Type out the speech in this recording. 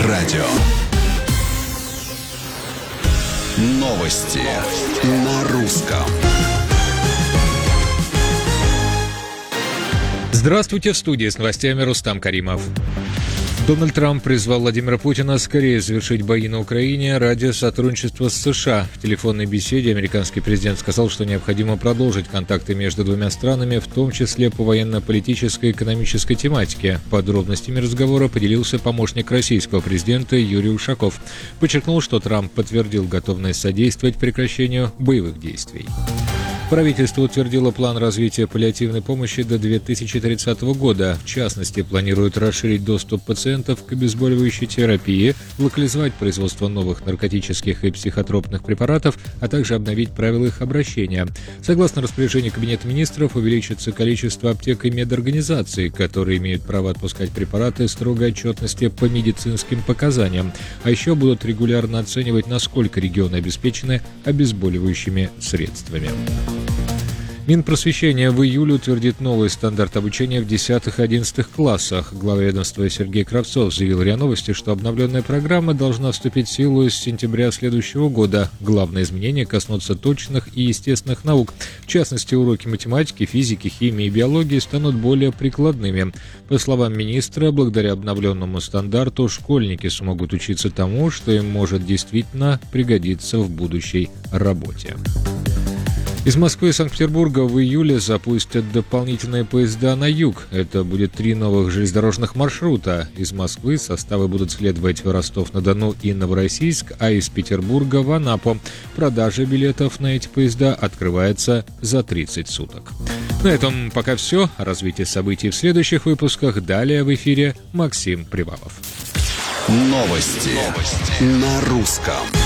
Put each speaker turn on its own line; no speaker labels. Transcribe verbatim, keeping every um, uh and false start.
радио. Новости на русском.
Здравствуйте, в студии с новостями Рустам Каримов. Дональд Трамп призвал Владимира Путина скорее завершить бои на Украине ради сотрудничества с США. В телефонной беседе американский президент сказал, что необходимо продолжить контакты между двумя странами, в том числе по военно-политической и экономической тематике. Подробностями разговора поделился помощник российского президента Юрий Ушаков. Подчеркнул, что Трамп подтвердил готовность содействовать прекращению боевых действий. Правительство утвердило план развития паллиативной помощи до две тысячи тридцатого года. В частности, планирует расширить доступ пациентов к обезболивающей терапии, локализовать производство новых наркотических и психотропных препаратов, а также обновить правила их обращения. Согласно распоряжению Кабинета министров, увеличится количество аптек и медорганизаций, которые имеют право отпускать препараты строгой отчетности по медицинским показаниям. А еще будут регулярно оценивать, насколько регионы обеспечены обезболивающими средствами. Минпросвещения в июле утвердит новый стандарт обучения в десятых-одиннадцатых классах. Глава ведомства Сергей Кравцов заявил РИА Новости, что обновленная программа должна вступить в силу с сентября следующего года. Главные изменения коснутся точных и естественных наук. В частности, уроки математики, физики, химии и биологии станут более прикладными. По словам министра, благодаря обновленному стандарту школьники смогут учиться тому, что им может действительно пригодиться в будущей работе. Из Москвы и Санкт-Петербурга в июле запустят дополнительные поезда на юг. Это будет три новых железнодорожных маршрута. Из Москвы составы будут следовать в Ростов-на-Дону и Новороссийск, а из Петербурга в Анапу. Продажа билетов на эти поезда открывается за тридцать суток. На этом пока все. О развитии событий в следующих выпусках. Далее в эфире Максим Привалов.
Новости, Новости. На русском.